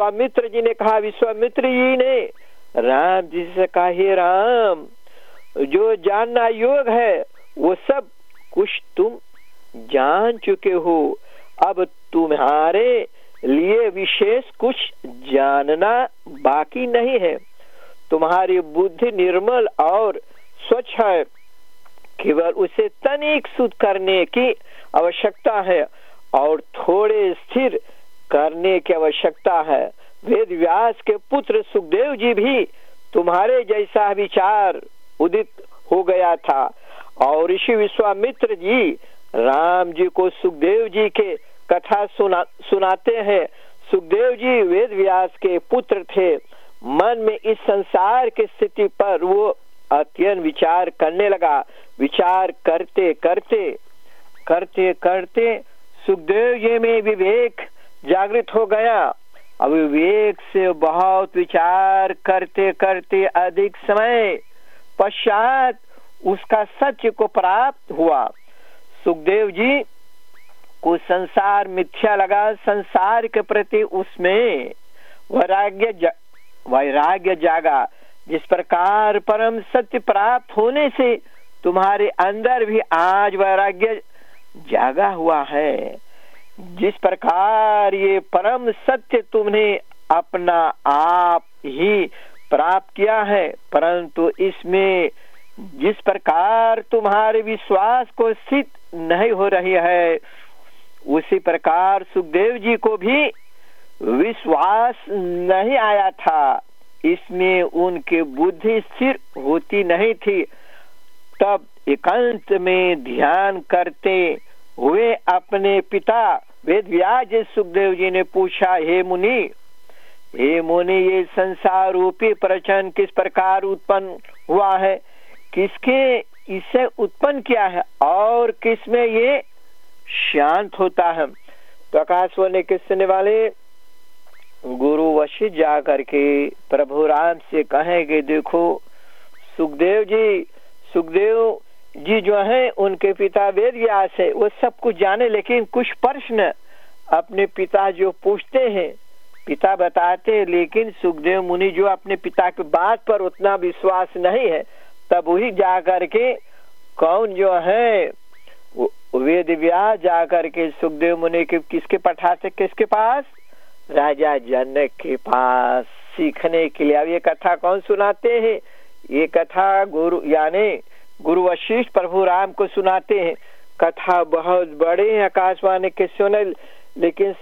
विश्वामित्र जी ने कहा, विश्वामित्र जी ने राम जी से कहा, हे राम, जो जानना योग है वो सब कुछ तुम जान चुके हो, अब तुम्हारे लिए विशेष कुछ जानना बाकी नहीं है। तुम्हारी बुद्धि निर्मल और स्वच्छ है, केवल उसे तनिक शुद्ध करने की आवश्यकता है और थोड़े स्थिर करने की आवश्यकता है। वेद व्यास के पुत्र सुखदेव जी भी तुम्हारे जैसा विचार उदित हो गया था और ऋषि विश्वामित्र जी राम जी को सुखदेव जी के कथा सुनाते हैं। सुखदेव जी वेद व्यास के पुत्र थे। मन में इस संसार की स्थिति पर वो अत्यंत विचार करने लगा। विचार करते करते करते करते सुखदेव जी में विवेक जागृत हो गया। अब विवेक से बहुत विचार करते करते अधिक समय पश्चात उसका सत्य को प्राप्त हुआ। सुखदेव जी को संसार मिथ्या लगा। संसार के प्रति उसमें वैराग्य जागा। जिस प्रकार परम सत्य प्राप्त होने से तुम्हारे अंदर भी आज वैराग्य जागा हुआ है, जिस प्रकार ये परम सत्य तुमने अपना आप ही प्राप्त किया है, परंतु इसमें जिस प्रकार तुम्हारे विश्वास को स्थित नहीं हो रही है, उसी प्रकार सुखदेव जी को भी विश्वास नहीं आया था। इसमें उनकी बुद्धि स्थिर होती नहीं थी। तब एकांत में ध्यान करते हुए अपने पिता वेद व्यास सुखदेव जी ने पूछा, हे मुनि, ये संसार रूपी प्रचन किस प्रकार उत्पन्न हुआ है, किसके इसे उत्पन्न किया है और किसमें ये शांत होता है। तो आकाशवाणी के सुनने वाले गुरु वशिष्ठ जा करके प्रभु राम से कहेंगे, देखो सुखदेव जी जो है उनके पिता वेद व्यास है, वो सब कुछ जाने, लेकिन कुछ प्रश्न अपने पिता जो पूछते हैं पिता बताते, लेकिन सुखदेव मुनि जो अपने पिता की बात पर उतना विश्वास नहीं है, तब वही जा करके कौन जो है वेद व्यास जा करके सुखदेव मुनि के किसके पठाते, किसके पास, राजा जनक के पास सीखने के लिए। अब ये कथा कौन सुनाते हैं, ये कथा गुरु वशिष्ठ प्रभु राम को सुनाते हैं। कथा बहुत बड़े हैं आकाशवाणी के सुने, लेकिन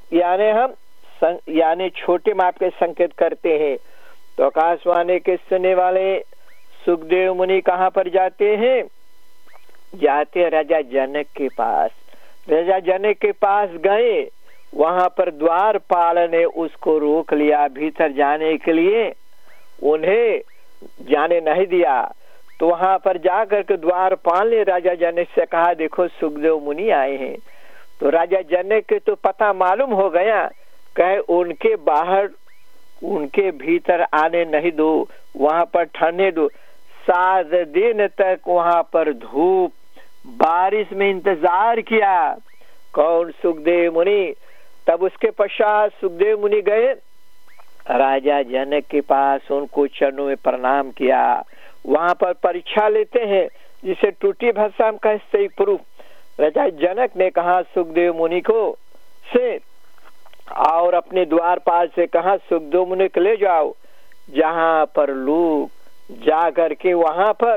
हम छोटे माप के संकेत करते हैं। तो आकाशवाणी के सुनने वाले सुखदेव मुनि कहाँ पर जाते हैं, जाते राजा जनक के पास। राजा जनक के पास गए, वहां पर द्वारपाल ने उसको रोक लिया, भीतर जाने के लिए उन्हें जाने नहीं दिया। तो वहां पर जाकर के द्वारपाल ने राजा जनक से कहा, देखो सुखदेव मुनि आए हैं। तो राजा जनक के तो पता मालूम हो गया, कहे उनके बाहर उनके भीतर आने नहीं दो, वहां पर ठहरने दो। 7 दिन तक वहां पर धूप बारिश में इंतजार किया। कौन, सुखदेव मुनि। तब उसके पश्चात सुखदेव मुनि गए राजा जनक के पास, उनको चरणों में प्रणाम किया। वहां पर परीक्षा लेते हैं, जिसे टूटी भाषा में कहते प्रूफ। राजा जनक ने कहा सुखदेव मुनि को से और अपने द्वारपाल से कहा, सुखदेव मुनि को ले जाओ, जहां पर लोग जा करके वहां पर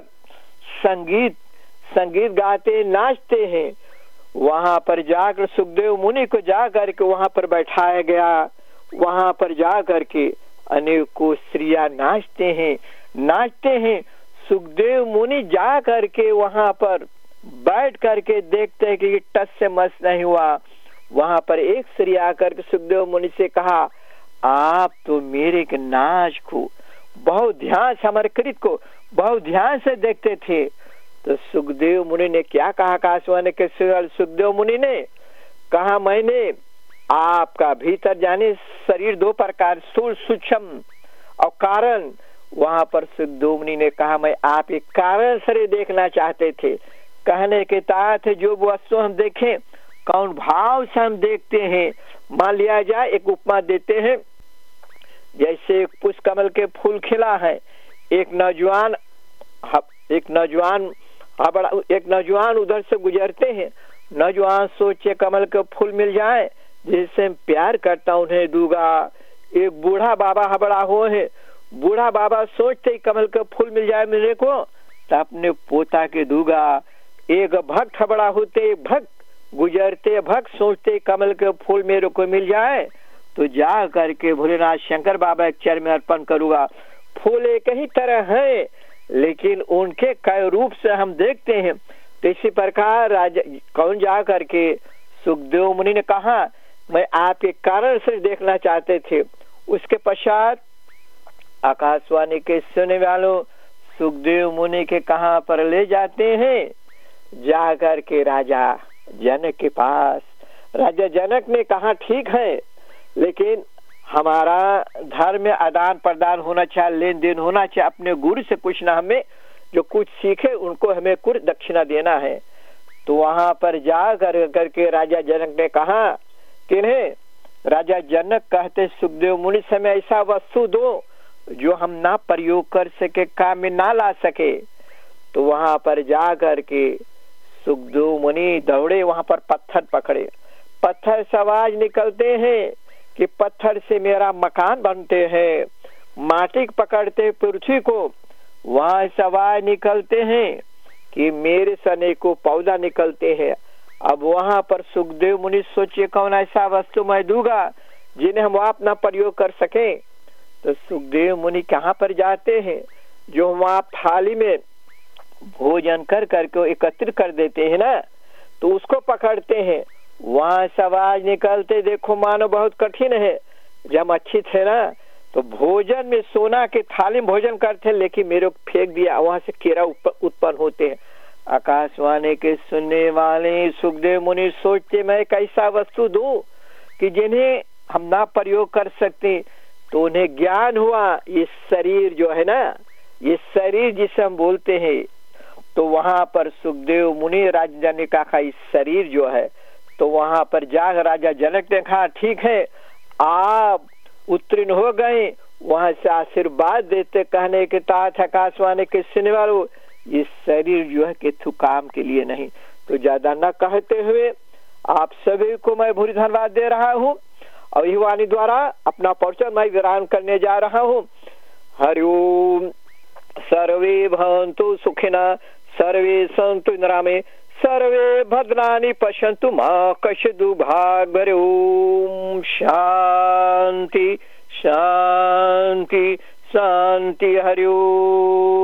संगीत गाते नाचते हैं। वहां पर जाकर सुखदेव मुनि को जा करके वहां पर बैठाया गया। वहां पर जा करके अनेकों स्त्रियां नाचते हैं। सुखदेव मुनि जा करके वहां पर बैठ करके देखते हैं कि टस से मस नहीं हुआ। वहां पर एक स्त्री आकर के सुखदेव मुनि से कहा, आप तो मेरे के नाच को बहुत ध्यान समर्पित को बहुत ध्यान से देखते थे। तो सुखदेव मुनि ने क्या कहा, आकाशवाणी के सुखदेव मुनि ने कहा, मैंने आपका भीतर जाने शरीर 2 प्रकार, स्थूल सूक्ष्म और कारण। वहां पर सुखदेव मुनि ने कहा, मैं आप एक कारण शरीर देखना चाहते थे। कहने के तात्पर्य है जो वस्तु हम देखें कौन भाव से हम देखते हैं। मान लिया जाए, एक उपमा देते हैं, जैसे पुष्प कमल के फूल खिला है, एक नौजवान उधर से गुजरते हैं, नौजवान सोचे कमल के फूल मिल जाए, जिससे प्यार करता उन्हें दूंगा। एक बूढ़ा बाबा हबड़ा हो है, बूढ़ा बाबा सोचते कमल के फूल मिल जाए मेरे को तो अपने पोता के दूंगा। एक भक्त हबड़ा होते, भक्त गुजरते, भक्त सोचते कमल के फूल मेरे को मिल जाए तो जा करके भोलेनाथ शंकर बाबा के चरण में अर्पण करूंगा। फूल एक ही तरह है, लेकिन उनके कई रूप से हम देखते हैं। तो इसी प्रकार राजा कौन जा करके सुखदेव मुनि ने कहा, मैं आपके कारण से देखना चाहते थे। उसके पश्चात आकाशवाणी के सुनने वालों सुखदेव मुनि के कहां पर ले जाते हैं, जाकर के राजा जनक के पास। राजा जनक ने कहा ठीक है, लेकिन हमारा धर्म में आदान प्रदान होना चाहिए, लेन देन होना चाहिए, अपने गुरु से कुछ ना, हमें जो कुछ सीखे उनको हमें कुछ दक्षिणा देना है। तो वहां पर जा करके राजा जनक ने कहा, किन्हें? राजा जनक कहते सुखदेव मुनि से मैं ऐसा वस्तु दो जो हम ना प्रयोग कर सके, काम में ना ला सके। तो वहां पर जा करके सुखदेव मुनि दौड़े, वहां पर पत्थर पकड़े, पत्थर से आवाज निकलते हैं कि पत्थर से मेरा मकान बनते हैं। माटी पकड़ते पृथ्वी को, वहां से आवाज निकलते हैं कि मेरे सने को पौधा निकलते हैं। अब वहां पर सुखदेव मुनि सोचे कौन ऐसा वस्तु मैं दूंगा जिन्हें हम अपना प्रयोग कर सके। तो सुखदेव मुनि कहाँ पर जाते हैं, जो वहां थाली में भोजन कर करके एकत्रित कर देते हैं ना, तो उसको पकड़ते हैं। वहां से आवाज निकलते, देखो मानो बहुत कठिन है, जब अच्छी थे ना तो भोजन में सोना के थाली में भोजन करते, लेकिन मेरे को फेंक दिया, वहां से कीड़ा उत्पन्न होते हैं। आकाशवाणी के सुनने वाले सुखदेव मुनि सोचते मैं कैसा वस्तु दूं कि जिन्हें हम ना प्रयोग कर सकते। तो उन्हें ज्ञान हुआ ये शरीर जो है ना, ये शरीर जिसे हम बोलते हैं। तो वहां पर सुखदेव मुनि राजा ने कहा इस शरीर जो है, तो वहां पर जाकर राजा जनक ने कहा ठीक है आप उत्तीर्ण हो गए। वहां से आशीर्वाद देते, कहने के तात आकाशवाणी के सुनने वालों ये शरीर जो है किसी काम के लिए नहीं। तो ज्यादा न कहते हुए आप सभी को मैं भूरी धन्यवाद दे रहा हूँ और यही वाणी द्वारा अपना परिचय मैं विराम करने जा रहा हूँ। हरि ओम। सर्वे भवन्तु सुखिनः, सर्वे सन्तु निरामये, सर्वे भद्राणि पश्यन्तु मा कश्चित् दुर्भाग्यम्। ओम शांति शांति शांति। हरि ओम।